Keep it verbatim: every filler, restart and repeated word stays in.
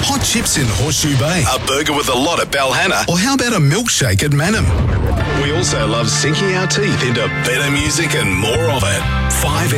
hot chips in Horseshoe Bay, A burger with a lot at Balhanna. or how about a milkshake at Manham? We also love sinking our teeth into better music and more of it. five